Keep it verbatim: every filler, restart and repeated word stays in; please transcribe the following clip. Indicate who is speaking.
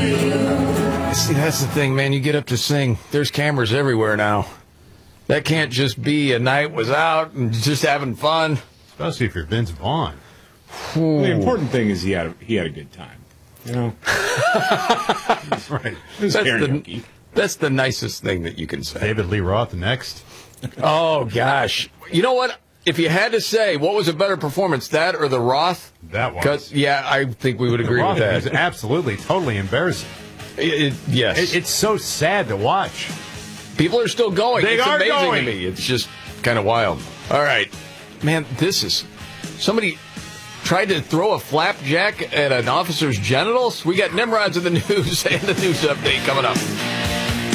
Speaker 1: See, that's the thing, man. You get up to sing. There's cameras everywhere now. That can't just be a night was out and just having fun.
Speaker 2: Especially if you're Vince Vaughn.
Speaker 3: Well, the important thing is he had a, he had a good time. You know?
Speaker 2: That's right.
Speaker 1: That's the, that's the nicest thing that you can say.
Speaker 2: David Lee Roth next.
Speaker 1: Oh, gosh. You know what? If you had to say, what was a better performance, that or the Roth?
Speaker 2: That was.
Speaker 1: Yeah, I think we would agree
Speaker 2: the Roth
Speaker 1: with that.
Speaker 2: Was absolutely, totally embarrassing.
Speaker 1: It, it, yes.
Speaker 2: It, it's so sad to watch.
Speaker 1: People are still going.
Speaker 2: They
Speaker 1: it's
Speaker 2: are
Speaker 1: amazing
Speaker 2: going.
Speaker 1: to me. It's just kind of wild. All right. Man, this is... Somebody tried to throw a flapjack at an officer's genitals? We got Nimrods in the news and the news update coming up.